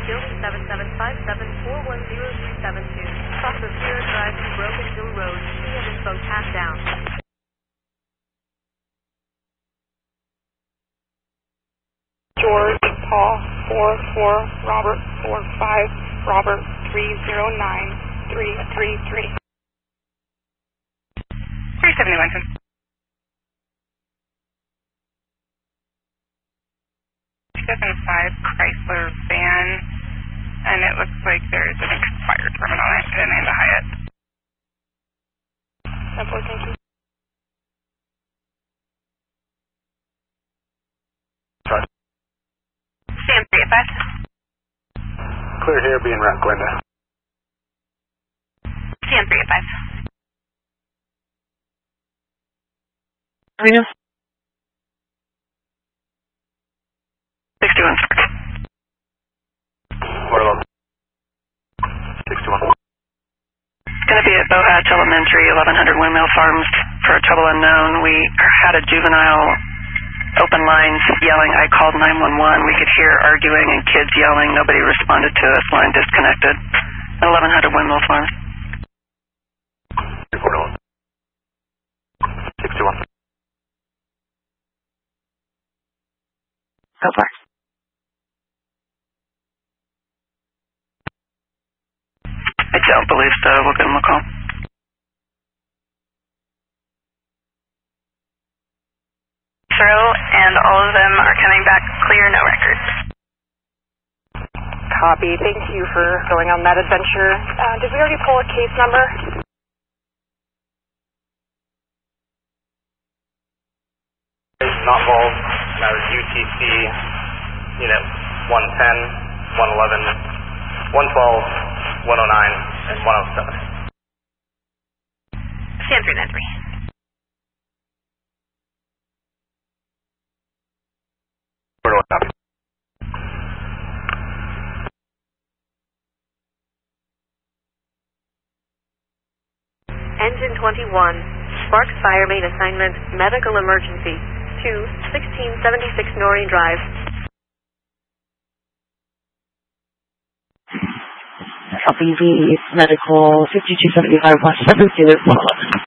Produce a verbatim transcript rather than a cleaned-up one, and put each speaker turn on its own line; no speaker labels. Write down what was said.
building seven seven five seven four one zero three seven two. Cross of Sierra Drive to Broken Hill Road. P M info pass down.
George, Paul, four four, Robert, four five, Robert, three zero nine, three three three. three seventy-one. seven five Chrysler van, and it looks like there's an expired permit on it in the name of Hyatt. ten four, thank you. Sam three at five.
Clear here, being around Glenda.
Sam three at five.
Reno?
sixty-one.
What about sixty-one?
It's going to be at Bohat Elementary, eleven hundred Windmill Farms, for a trouble unknown. We had a juvenile open lines yelling, I called nine one one. We could hear arguing and kids yelling. Nobody responded to us. Line disconnected. eleven hundred Windmill Farms.
sixty-one.
So far. I don't believe so. We'll give them a call.
Throw, and all of them are coming back clear, no records. Copy. Thank you for going on that adventure. Uh, did we already pull a case number?
Not involved. That was U T C unit one ten, one eleven, one twelve, one oh nine, and one oh seven.
Sam three nine three.
Copy.
Engine twenty-one. Sparks Fire Main Assignment. Medical Emergency. two sixteen seventy-six Norrie Drive.
L P Z Medical fifty-two seventy-five West seventh Unit one eleven.